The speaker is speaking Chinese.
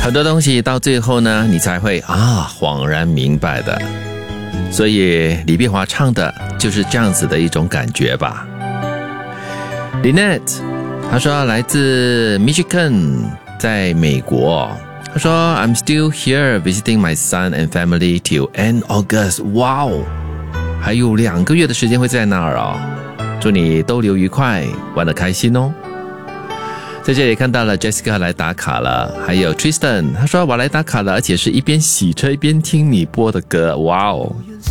很多东西到最后呢，你才会恍然明白的。所以李碧华唱的就是这样子的一种感觉吧。Lynette 他说来自 Michigan， 在美国。他说 I'm still here visiting my son and family till end August。 哇哦，还有2个月的时间会在那儿哦。祝你逗留愉快，玩得开心哦。在这里看到了 Jessica 来打卡了，还有 Tristan 他说我来打卡了，而且是一边洗车一边听你播的歌。哇哦，